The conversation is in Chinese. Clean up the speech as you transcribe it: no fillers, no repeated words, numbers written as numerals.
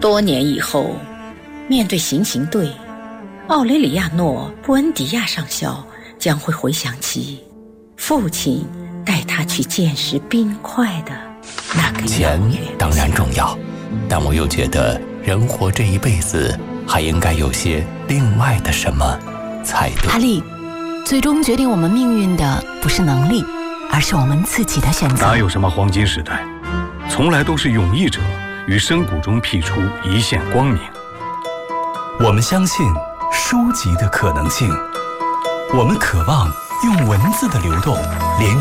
多年以后，面对行刑队，奥雷里亚诺·布恩迪亚上校将会回想起父亲带他去见识冰块的那个钱当然重要，但我又觉得人活这一辈子还应该有些另外的什么才对。 阿力，最终决定我们命运的不是能力，而是我们自己的选择。 哪有什么黄金时代，从来都是勇毅者于深谷中辟出一线光明。 我们相信书籍的可能性，我们渴望用文字的流动连